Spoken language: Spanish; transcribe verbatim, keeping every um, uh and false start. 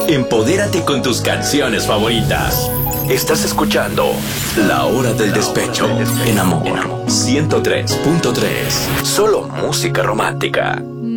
Empodérate con tus canciones favoritas. Estás escuchando La Hora del Despecho en Amor ciento tres punto tres. Solo música romántica.